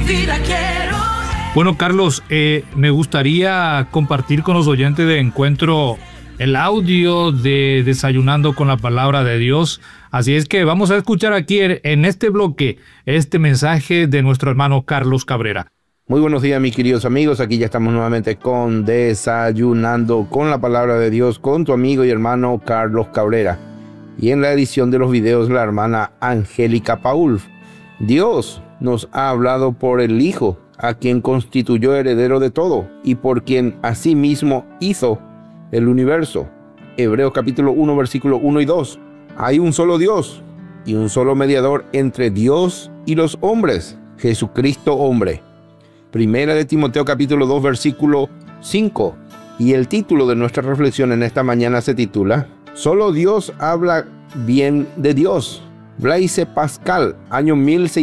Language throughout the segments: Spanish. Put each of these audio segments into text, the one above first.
vida quiero. Bueno, Carlos, me gustaría compartir con los oyentes de Encuentro el audio de Desayunando con la Palabra de Dios. Así es que vamos a escuchar aquí en este bloque este mensaje de nuestro hermano Carlos Cabrera. Muy buenos días, mis queridos amigos. Aquí ya estamos nuevamente con Desayunando con la Palabra de Dios con tu amigo y hermano Carlos Cabrera. Y en la edición de los videos, la hermana Angélica Paul. Dios nos ha hablado por el Hijo, a quien constituyó heredero de todo y por quien asimismo hizo el universo. Hebreos capítulo 1, versículo 1 y 2. Hay un solo Dios y un solo mediador entre Dios y los hombres, Jesucristo hombre. Primera de Timoteo capítulo 2, versículo 5. Y el título de nuestra reflexión en esta mañana se titula Solo Dios habla bien de Dios. Blaise Pascal, año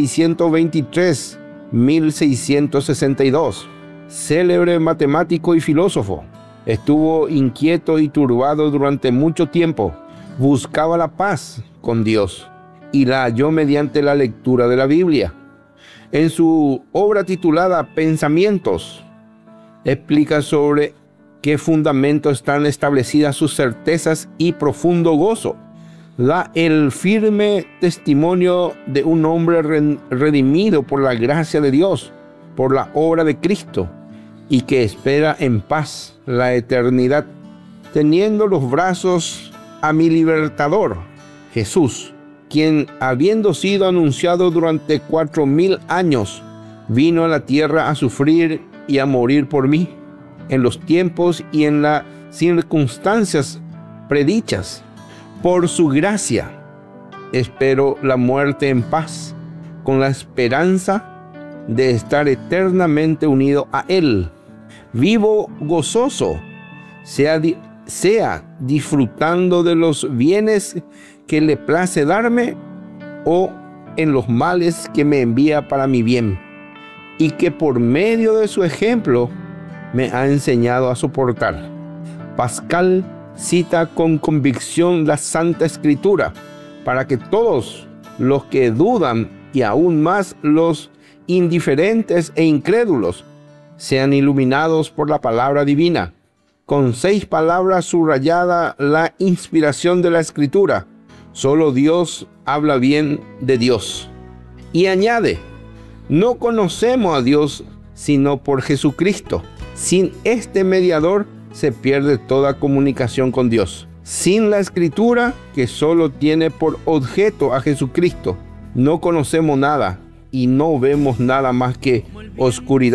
1623-1662. Célebre matemático y filósofo. Estuvo inquieto y turbado durante mucho tiempo. Buscaba la paz con Dios y la halló mediante la lectura de la Biblia. En su obra titulada Pensamientos, explica sobre qué fundamento están establecidas sus certezas y profundo gozo. Da el firme testimonio de un hombre redimido por la gracia de Dios, por la obra de Cristo, y que espera en paz la eternidad, teniendo los brazos a mi libertador, Jesús, quien, habiendo sido anunciado durante 4000 años, vino a la tierra a sufrir y a morir por mí, en los tiempos y en las circunstancias predichas. Por su gracia, espero la muerte en paz, con la esperanza de estar eternamente unido a Él. Vivo gozoso, sea disfrutando de los bienes que le place darme o en los males que me envía para mi bien, y que por medio de su ejemplo me ha enseñado a soportar. Pascal cita con convicción la Santa Escritura para que todos los que dudan y aún más los indiferentes e incrédulos sean iluminados por la palabra divina. Con 6 palabras subrayada la inspiración de la Escritura. Solo Dios habla bien de Dios. Y añade, no conocemos a Dios sino por Jesucristo. Sin este mediador se pierde toda comunicación con Dios. Sin la Escritura, que solo tiene por objeto a Jesucristo, no conocemos nada y no vemos nada más que oscuridad